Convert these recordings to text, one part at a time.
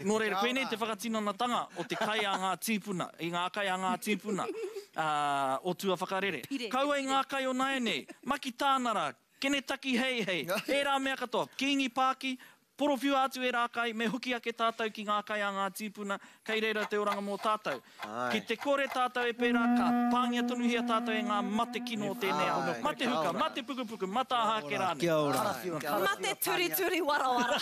Nō reira, koenei te whakatinonatanga o te kai a ngā tīpuna, i ngā kai a ngā tīpuna o tua whakarere. Kaua i ngā kai o naenei, maki tānara, kene taki hei hei, e rā mea katoa, kingi pāki, porowhiu atu e rā kai, me huki ake tātou ki ngā kai a ngā tīpuna, kei reira te oranga mō tātou. Ki te kore tātou e pērā, ka pāngia tonuhia tātou e ngā mate kino o tēnei ao. Mate huka, mate pukupuku, mata hake rāne. Kia ora. Mate turi turi warawara.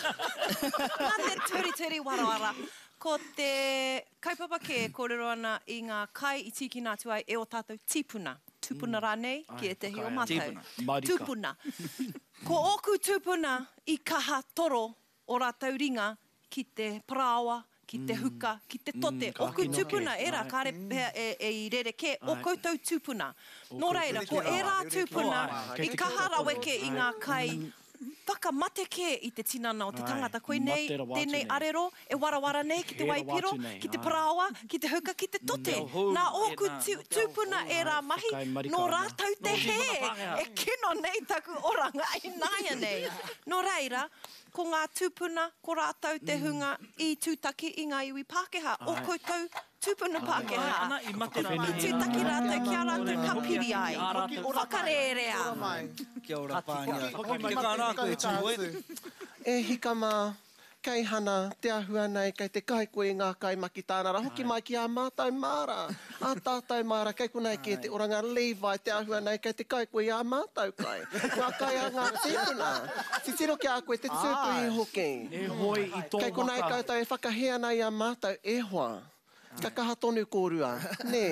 Mate turi turi warawara. Ko te kaipapa ke kōrero ana i ngā kai i tiki nātu ai e o tātou tīpuna. Tūpuna rānei, ki e te hi o mātou. Tūpuna. Ko oku tūpuna i kaha toro o rātou ringa ki te parawa, ki te huka, ki te tote. Oku tūpuna e rā, kāre e i rereke, o koutou tūpuna. Nō reira, ko e rā tūpuna i kaha raweke i ngā kai whakamate ke i te tinana o te tangata. Koe nei, tēnei arero, e warawara nei ki te waipiro, ki te parawa, ki te huka, ki te tote. Nā oku tūpuna e rā mahi, nō rātou te he, e kino nei taku oranga i nāia nei. Nō reira, ko ngā tūpuna, ko rātou te hunga i tūtaki i ngā iwi Pākehā, o koutou tūpuna Pākehā. I tūtaki rātou ki a rātou ka piri ai. Whakarerea. Kia ora pānia. Hoki mai ka rāko e tū. E hika mā, kei hana, te ahua nei, kei te kai koe ngā kai maki tānara. Hoki mai ki a mātou māra. A tātou māra, kei konei ki te oranga Levi, te ahua nei, kei te kai koe a mātou kai. Ngā kai a ngā tīpuna. Titiro ki a koe, te tūpu i hoki. E hoi i tō Kei konei koutou e whakahea nei a mātou e hoa. Ka kaha tonu kōrua. Nē.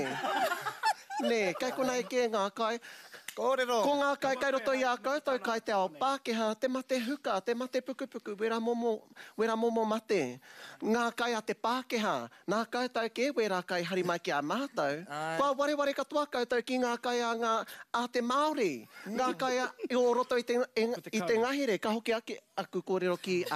Nē, kei konei ki ngā kai. Kōrero. Ko ngā kai kai roto i a koutou kai te ao Pākehā, te mate huka, te mate pukupuku, wera momo mate. Ngā kai a te Pākehā, nā koutou ke wera kai hari mai ki a mātou. Kua ware katoa koutou ki ngā kai a te Māori. Ngā kai i o roto i te ngahere, ka hoki aku kōrero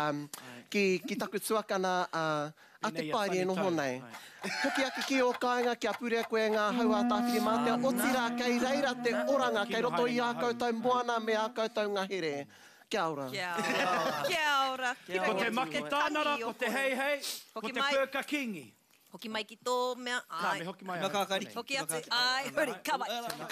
ki taku tuakana a te paere noho nei. Hoki aki ki o kāinga, kia purea koe ngā haua tāwhiri mātea, o tira kei reira te oranga, kei roto i a koutou moana me a koutou ngahere. Kia ora. Kia ora. Ko te maki tānara, ko te hei hei, ko te pēka kingi. Hoki mai ki tō mea. Ai. Hoki mai. Kakariki. Hoki atu. Ai, huri, kawai.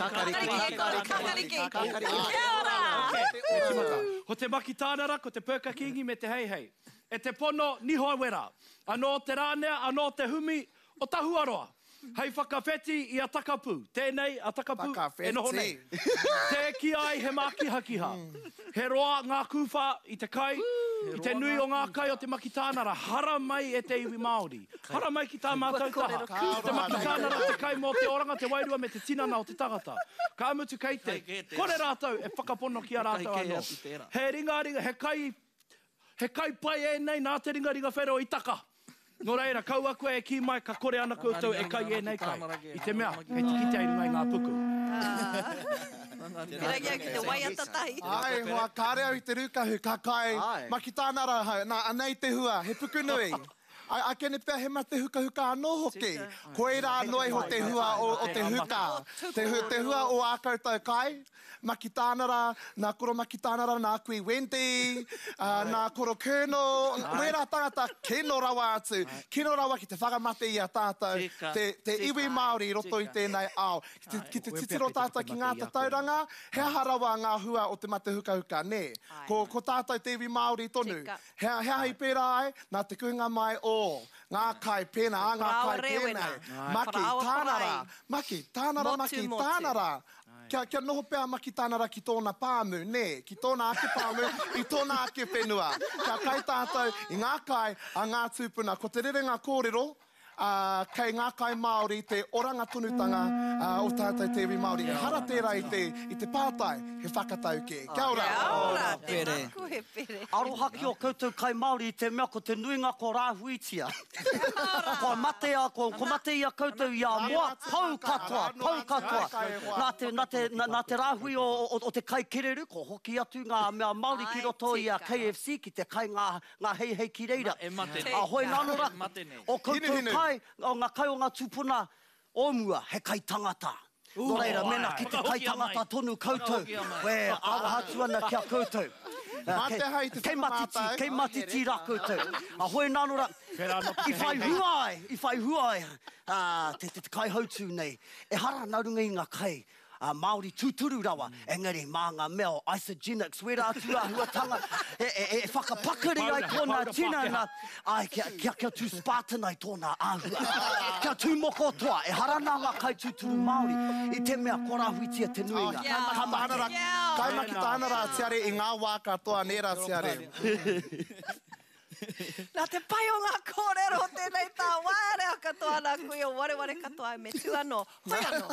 Kakariki. Kia ora. Ko te maki tānara, ko te pēka kingi me te hei hei. E te pono nihoa wera. Anō te rānea, anō te humi, o tahuaroa. Hei whakawheti i a takapu. Tēnei a takapu e noho nei. Te ki ai he maki hakiha. He roa ngā kuwha i te kai, i te nui o ngā kai o te maki tānara. Hara mai e te iwi Māori. Hara mai ki tā mātou taha. Te maki tānara te kai mō te oranga, te wairua me te tinana o te tagata. Ka amutu kei te. Kore rātou e whakapono ki a rātou anō. He ringa, he kai pai e nei nā te ringa whero i taka. Nō reira, kaua koe e ki mai, ka kore ana koutou e kai e nei kai. I te mea, kei tiki te airinga i ngā puku. Pirangi au ki te waiata tahi. Ai, hoa kāre au i te rukahu, ka kai, maki tānara hau, nā anei te hua, he puku nui. Ai kene pia he mate huka anō hoki. Koe rā noi ho te hua o te huka. Te hua o a koutou kai. Maki tānara, nā koro maki tānara, nā kui Wendy, nā koro Colonel. Wera tangata, kino rawa atu. Kino rawa ki te whakamate i a tātou. Te iwi Māori roto i tēnei ao. Ki te titiro tātou ki ngā tatauranga, he harawa ngā hua o te mate huka, ne? Ko tātou te iwi Māori tonu. He hai pērā ai, nā te kuhinga mai o ngā kai pēnā, ngā kai pēnei. Maki tānara. Kia noho pēr maki tānara ki tōna pāmu, ne? Ki tōna ake pāmu, i tōna ake whenua. Kia kai tātou i ngā kai a ngā tūpuna. Ko te rerenga kōrero, kei ngā kai Māori, te oranga tonutanga o tātou te iwi Māori. Hara tērā i te pātai, he whakatau ke. Kia ora. Kia ora, te maku he pere. Arohaki o koutou kai Māori i te mea ko te nuinga ko rāhuitia. Ko matea, ko matea koutou i a moa, pau katoa. Nā te rāhui o te kai kereru, ko hoki atu ngā mea Māori ki roto i a KFC, ki te kai ngā hei ki reira. Ahoi nānora, o koutou kai, o ngā kai o ngā tūpuna, o mua, he kai tangata. Nō reira, mena ki te kai tangata tonu koutou. We, awa hatu ana kia koutou. Mā te hai te whakamātai. Kei matiti rā koutou. A hoi nānora, i whai huai, te kai hautu nei, e hara narunga i ngā kai, Māori tūturu rawa, engari mā ngā mea o isogenics, wera atua huatanga, e whakapakari ai tōna tina, ai kia tū Spartan ai tōna āhua, kia tū moko toa, e harana ngā kai tūturu Māori, I te mea korahuitia te nuinga. Kai maki tāna rā tiare I ngā wā katoa nera tiare. Nā te pai o ngā kōrero tēnei tā wārea katoa nā kui o wareware katoa me tu anō. Hoi anō.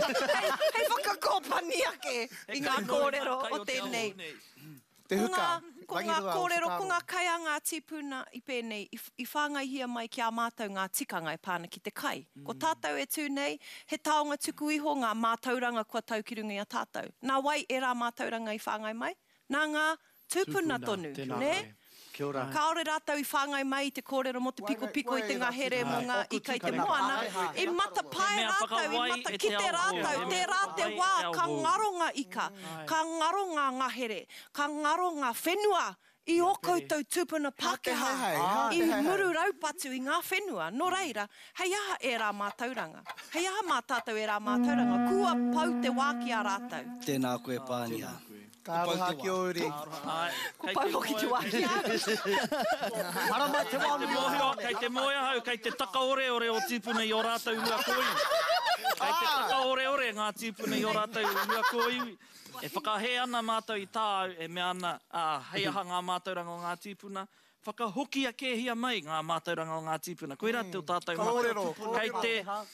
Hei whakakōpani ake I ngā kōrero o tēnei. Te huka. Ko ngā kōrero, ko ngā kai a ngā tipuna I pēnei, I whāngaihia mai ki a mātou ngā tikanga I pāna ki te kai. Ko tātou e tū nei, he taonga tuku iho ngā mātauranga kua tau ki runga I a tātou. Nā wai e rā mātauranga I whāngai mai, nā ngā tūpuna tonu, ne? Kaore rātou I whāngai mai I te kōrero mo te piko I te ngahere mo ngā ika I te moana. I mata pai rātou, I mata ki te rātou, te rā te wā, ka ngaro ngā ika, ka ngaro ngā ngahere, ka ngaro ngā whenua I o koutou tūpuna Pākehā, I muru raupatu I ngā whenua. Nō reira, hei aha e rā mātauranga. Hei aha mā tātou e rā mātauranga. Kua pau te wā ki a rātou. Tēnā koe pānia. Ka aroha ki ori. Ko pau hoki te wā ki a. Hara mai te wā mua. Kei te moea hau, kei te taka ore o tīpuna I o rātou ua koi. Kei te taka ore ngā tīpuna I o rātou ua koi. E whakahe ana mātou I tā e mea ana hei aha ngā mātauranga o ngā tīpuna. Whakahoki a kēhia mai ngā mātauranga o ngā tīpuna. Koe rā te o tātou mātou. Kei te...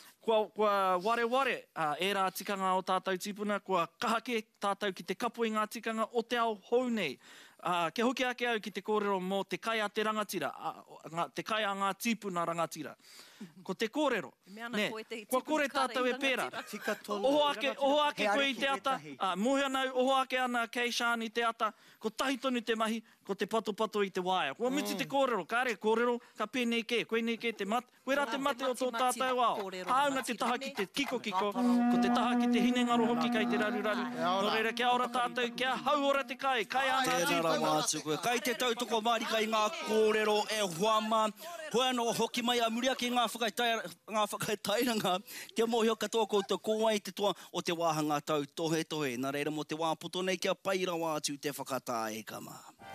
Kua ware, e rā tikanga o tātou tīpuna, kua kahake tātou ki te kapo I ngā tikanga o te ao hou nei. Ke hoki ake au ki te kōrero mō te kai a te rangatira, te kai a ngā tīpuna rangatira. Ko te kōrero, ne, kua kore tātou e pērā. Oho ake koe I te ata, mohe anau, oho ake ana kei Shani te ata, ko tahi tonu te mahi, ko te pato I te waia. Kua muti te kōrero, ka re kōrero, ka pēnei ke, koe nei ke te mate, koe rā te mate o tō tātou ao. Haunga te taha ki te kiko, ko te taha ki te hinengaro hoki kai te raru. Nō reira, kia ora tātou, kia hau ora te kai a ngā tīpuna. Kai te tautoko marika I ngā kōrero e huama, hoi anō hoki mai a muria ki ngā whakaitairanga, kia mōhio katoa koutou kōai te toa o te wāhanga tau tohe. Nā reira mo te wāpoto nei kia paira wā atu te whakatāe kama.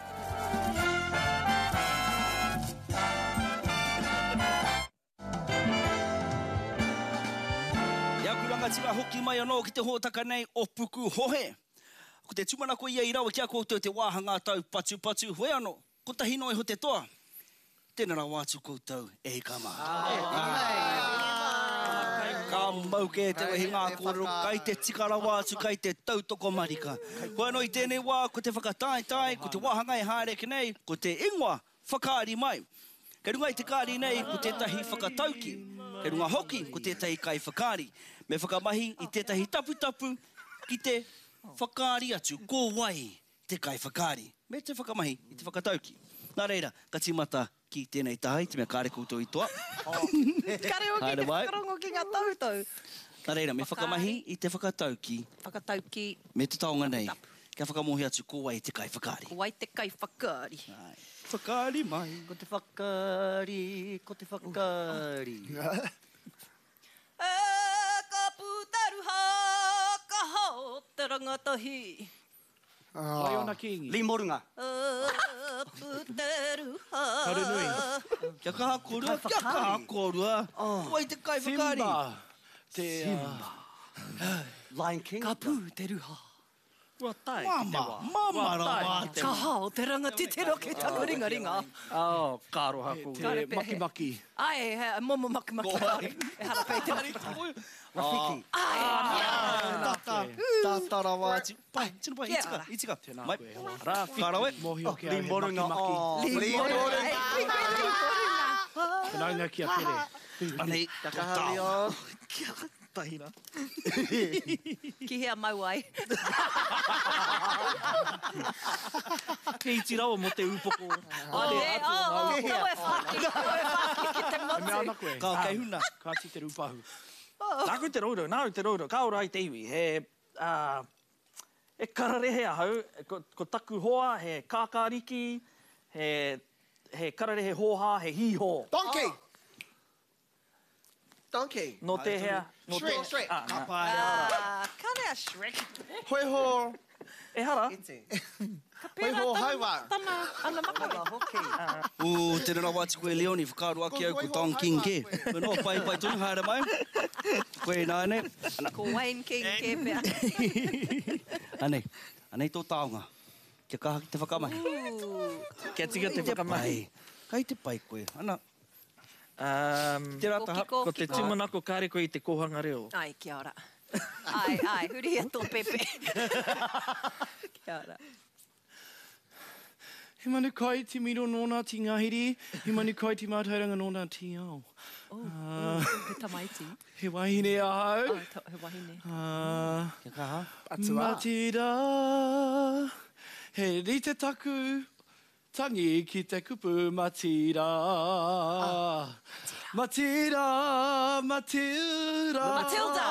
Ia kurangatira hoki mai anō ki te hōtaka nei o puku hohe. Ko te tumana ko ia I rawa kia koutou te wāhanga tau patu, hoi anō, ko tahi noi ho te toa. Tēnā rā wātu koutou e kama. Ka mauke te wehi ngā kōrero, kai te tikara wātu, kai te tautoko marika. Ko anō I tēnei wā, ko te whakatāi, ko te wāhanga e hāreke nei, ko te ingoa whakaari mai. Kei runga I te kāri nei, ko tētahi whakatauki. Kei runga hoki, ko tētahi kai whakaari. Me whakamahi I tētahi tapu, ki te whakaari atu, ko wai te kai whakaari. Me te whakamahi I te whakatauki. Nā reira, ka timata ki tēnei tahai, te mea kāre koutou I toa. Kare o ki te whakarongo ki ngā tautau. Nā reira, me whakamahi I te whakatauki. Whakatauki. Me te taonga nei, kia whakamohi atu ko wai te kai whakaari. Ko wai te kai whakaari. Whakaari mai. Ko te whakaari. Ka pūtaruha, ka hao te rangatahi. Limorunga. Pūtaruha. Kia kahakorua. Wai te kai whakaari. Simba. Lion King. Ka pūtaruha. Ua tai. Mama. Ka hao te rangati te roke taku ringa. Kāro haku. Te maki. Ai, momo maki. E harapei te maki. Rafiki. Tātara wāti. Pai, tino pai, itika. Mai. Kārawe. Limorunga. Nanga kia tere. Anei, Kakahari kia tahina. Ki hea mau ai. Ke iti rawa mo te upoko. Tau e whaki ki te motu. Me ana koe. Ka kei huna. Ka ti te rupahu. Nā koe te rauro, nā te rauro. Ka ora I te iwi. E kararehe ahau, ko taku hoa, he kākāriki, he kararehe hoha, he hiho. Donkey. Donkey. No te hea. Shrek, Shrek. Karea Shrek. Hoi ho. E hara. Hoi ho haiwa. Tana, ana maka. Tēnā rā wāti koe Leoni, whakaaro ake au ko Don King ke. Koe no, pai tonu haere mai. Koe nāne. Ko Wayne King ke pea. Anei tō taonga. Kia kaha ki te whakamahi. Kia tika te whakamahi. Kai te pai koe. Ana. Te Ko rata kiko, Ko te kiko. tumanako kāreko i te kohanga reo. Ai, kia ora. Ai, huri e tō pepe. Kia ora. He manu kai te miro nōna ti ngahiri, he manu kai te mātauranga nōna ti ao. He tamaiti. He wahine ahau. He wahine. Kia kaha. Matira, he rite taku, tangi ki te kupu matira. Matira, Matilda. Matilda.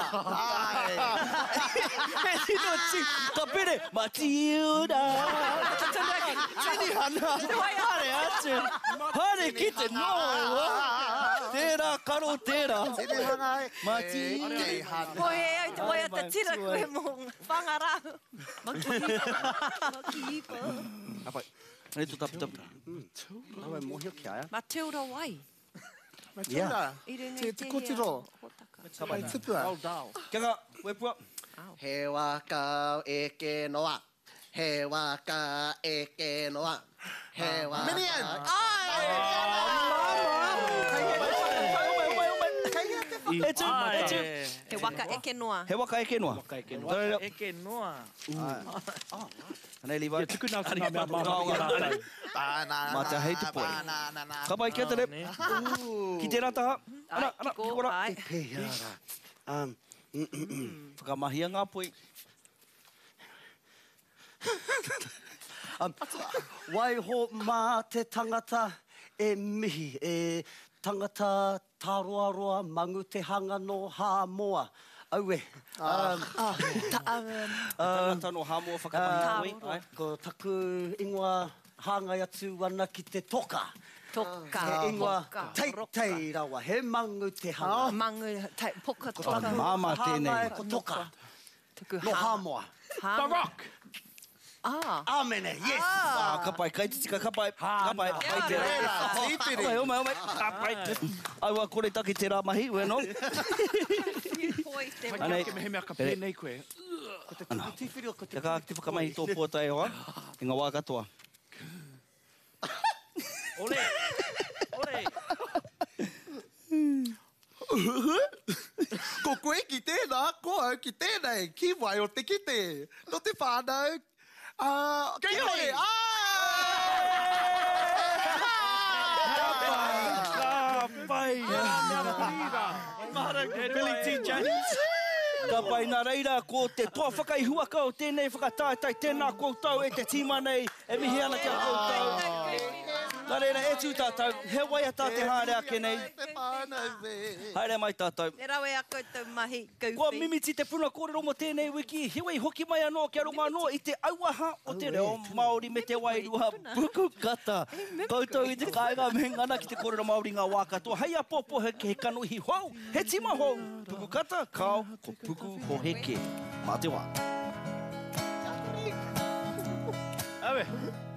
He tino ti, ka pere, Matilda. Tini hana. Hare atu. Hare ki te noa. Tērā, karo tērā. Matilda. Ko he au te waiata tira koe mō whangara. Makiipa. Apai. Nei tu tapu. Awe mohio ki aia. Matilda Wai. Matilda. I runga Te i te kotiro. hotaka. Ai tipua. Kia ka, wepua. He waka e ke noa. He waka e ke noa. He waka... Minion. E tu. He waka eke noa. He waka eke noa. Eke noa. Anei liwa. Tuku nā tuna mea māma. Mā te hei te poe. Ka pai kia te rep. Ki te rataha. Ana, ki kora. Ai. Whakamahia ngā poe. Wai ho mā te tangata e mihi, e tangata tāroaroa mangu te hanga no Hāmoa. Aue. Tangata no Hāmoa whakamahi koe. Ai. Ko taku ingoa hāngai atu ana ki te toka. Toka. He ingoa Poka, teitei rawa, he mangu te hanga. Mangu, poka Ko toka. māma tēnei. Hāngai ko toka. Tuku No Hāmoa. The Rock. Āmene, yes. Ka pai, kai te tika, ka pai. Ka pai. Kia Te ora. Pai, omai. Ka pai. Ai wa kore taki te rā mahi, we no? Poi te Anei. Ke mehe mea ka pēnei koe. Ko te tuku tīwhirio, ko te Kia ka te whakamahi tō puata e hoa. I ngā wā katoa. Ole. Ole. Ko koe ki tēnā, ko au ki tēnei. Ki wai o te kite. No te whānau. Kei hoi! Ka pai. Billy T. James. Ka pai nā reira, ko te toa whakaihua kau, tēnei whakatātai, tēnā koutou e te tīma nei, e mihi ana kia koutou. Nā reira, e tū tātou, he wai a tā te haere ake nei. Haere mai tātou. Te rawe a koutou mahi kaupi. Kua mimiti te puna kōrero mo tēnei wiki, he wai hoki mai anō kia runga anō i te auaha o te reo Māori me te wairua puku kata. Koutou i te kāinga me ngana ki te kōrero Māori ngā wā katoa. Hei a pōpō he ke he kanuhi hou, he tima hou. Puku kata, kao, ko puku ho heke. Mā te wā. Awe.